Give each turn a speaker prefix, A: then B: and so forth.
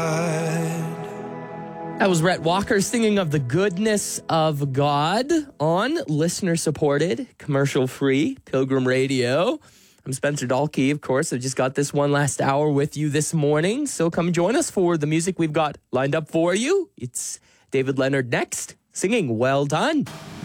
A: That was Rhett Walker singing of the goodness of God on listener-supported, commercial-free Pilgrim Radio. I'm Spencer Dahlke, of course. I just got this one last hour with you this morning, so come join us for the music we've got lined up for you. It's David Leonard next, singing Well Done.